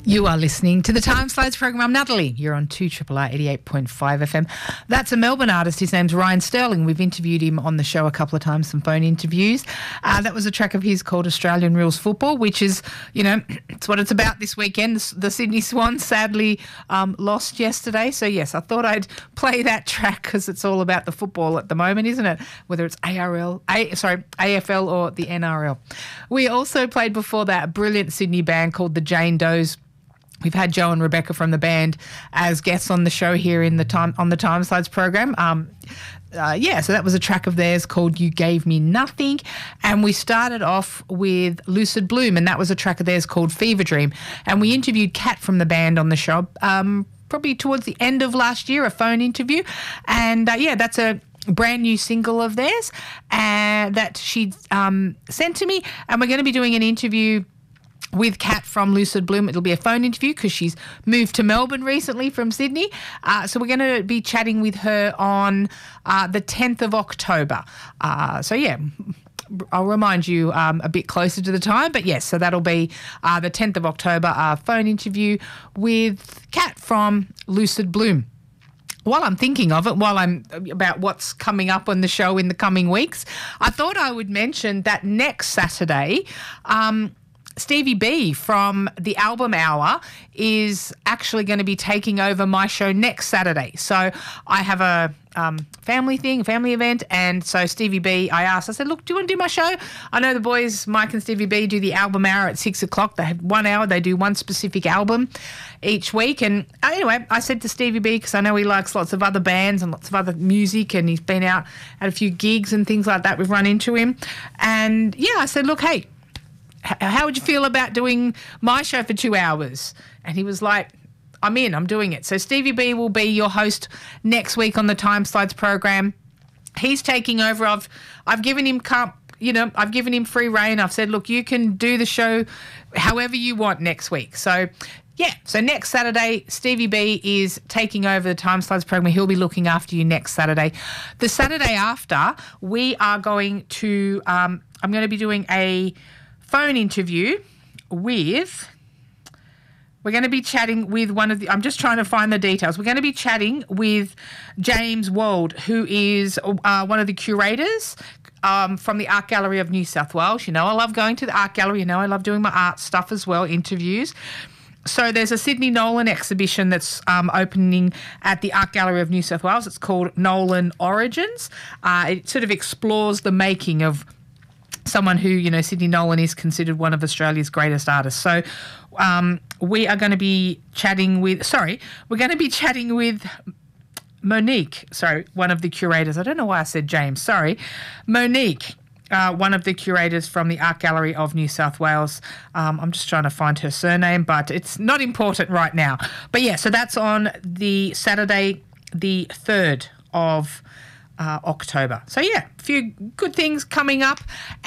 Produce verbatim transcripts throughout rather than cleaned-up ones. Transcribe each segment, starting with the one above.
You are listening to the Time Slides program. I'm Natalie. You're on two R R R eighty-eight point five F M. That's a Melbourne artist. His name's Ryan Sterling. We've interviewed him on the show a couple of times, some phone interviews. Uh, that was a track of his called Australian Rules Football, which is, you know, it's what it's about this weekend. The, the Sydney Swans sadly um, lost yesterday. So, yes, I thought I'd play that track because it's all about the football at the moment, isn't it? Whether it's A R L, A, sorry, A F L or the N R L. We also played before that a brilliant Sydney band called the Jane Does. We've had Joe and Rebecca from the band as guests on the show here in the time on the Time Slides program. Um, uh, yeah, so that was a track of theirs called You Gave Me Nothing. And we started off with Lucid Bloom, and that was a track of theirs called Fever Dream. And we interviewed Kat from the band on the show um, probably towards the end of last year, a phone interview. And, uh, yeah, that's a brand new single of theirs uh, that she um, sent to me. And we're going to be doing an interview with Kat from Lucid Bloom. It'll be a phone interview because she's moved to Melbourne recently from Sydney. Uh, so we're going to be chatting with her on uh, the tenth of October. Uh, so, yeah, I'll remind you um, a bit closer to the time. But, yes, so that'll be uh, the tenth of October, a phone interview with Kat from Lucid Bloom. While I'm thinking of it, while I'm about what's coming up on the show in the coming weeks, I thought I would mention that next Saturday, um, Stevie B from the Album Hour is actually going to be taking over my show next Saturday. So I have a um, family thing, family event, and so Stevie B, I asked, I said, look, do you want to do my show? I know the boys, Mike and Stevie B, do the Album Hour at six o'clock. They have one hour. They do one specific album each week. And anyway, I said to Stevie B, because I know he likes lots of other bands and lots of other music, and he's been out at a few gigs and things like that. We've run into him. And, yeah, I said, look, hey, how would you feel about doing my show for two hours? And he was like, I'm in, I'm doing it. So Stevie B will be your host next week on the Time Slides program. He's taking over. I've I've given him, you know, I've given him free rein. I've said, look, you can do the show however you want next week. So, yeah, so next Saturday, Stevie B is taking over the Time Slides program. He'll be looking after you next Saturday. The Saturday after, we are going to, um, I'm going to be doing a phone interview with, we're going to be chatting with one of the, I'm just trying to find the details. We're going to be chatting with James Wald, who is uh, one of the curators um, from the Art Gallery of New South Wales. You know, I love going to the Art Gallery. You know, I love doing my art stuff as well, interviews. So there's a Sydney Nolan exhibition that's um, opening at the Art Gallery of New South Wales. It's called Nolan Origins. Uh, it sort of explores the making of someone who, you know, Sydney Nolan is considered one of Australia's greatest artists. So um, we are going to be chatting with, sorry, we're going to be chatting with Monique, sorry, one of the curators. I don't know why I said James, sorry. Monique, uh, one of the curators from the Art Gallery of New South Wales. Um, I'm just trying to find her surname, but it's not important right now. But, yeah, so that's on the Saturday, the third of Uh, October. So, yeah, a few good things coming up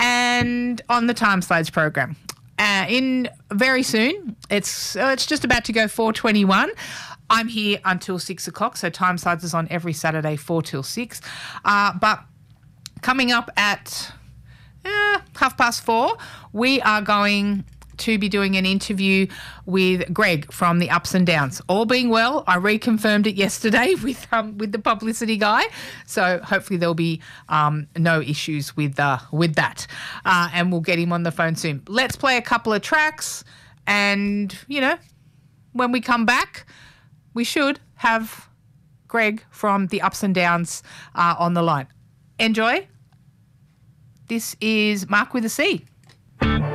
and on the Time Slides program. Uh, in very soon, it's uh, it's just about to go four twenty-one. I'm here until six o'clock, so Time Slides is on every Saturday, four till six. Uh, but coming up at uh, half past four, we are going to be doing an interview with Greg from the Ups and Downs. All being well, I reconfirmed it yesterday with um, with the publicity guy, so hopefully there'll be um, no issues with uh, with that, uh, and we'll get him on the phone soon. Let's play a couple of tracks, and you know, when we come back, we should have Greg from the Ups and Downs uh, on the line. Enjoy. This is Mark with a C.